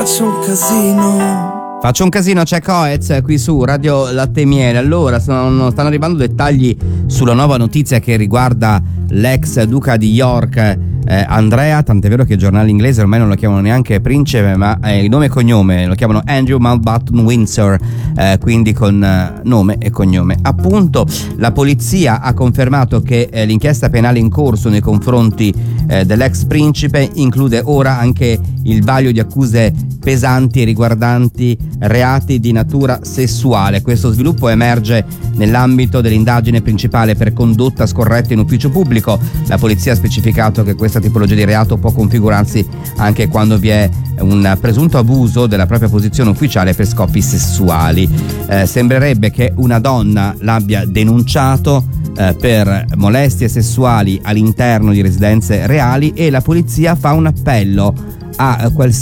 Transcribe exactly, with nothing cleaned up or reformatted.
Faccio un casino. Faccio un casino, c'è Coez qui su Radio Latte e Miele. Allora, sono, stanno arrivando dettagli sulla nuova notizia che riguarda l'ex duca di York, eh, Andrea, tant'è vero che i giornali inglesi ormai non lo chiamano neanche principe, ma eh, il nome e cognome lo chiamano Andrew Mountbatten Windsor, eh, quindi con eh, nome e cognome. Appunto, la polizia ha confermato che eh, l'inchiesta penale in corso nei confronti eh, dell'ex principe include ora anche il vaglio di accuse pesanti riguardanti reati di natura sessuale. Questo sviluppo emerge nell'ambito dell'indagine principale per condotta scorretta in ufficio pubblico. La polizia ha specificato che questa tipologia di reato può configurarsi anche quando vi è un presunto abuso della propria posizione ufficiale per scopi sessuali. Eh, sembrerebbe che una donna l'abbia denunciato eh, per molestie sessuali all'interno di residenze reali e la polizia fa un appello a qualsiasi